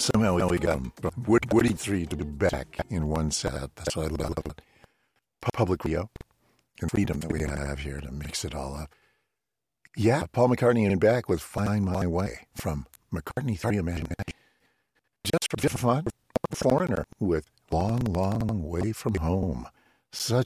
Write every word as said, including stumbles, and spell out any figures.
Somehow we got them from Wood, Woody three to back in one set. That's what I love about public radio and freedom that we have here to mix it all up. Yeah, Paul McCartney and back with Find My Way from McCartney three Imagine. Just for fun, Foreigner with Long, Long Way From Home. Such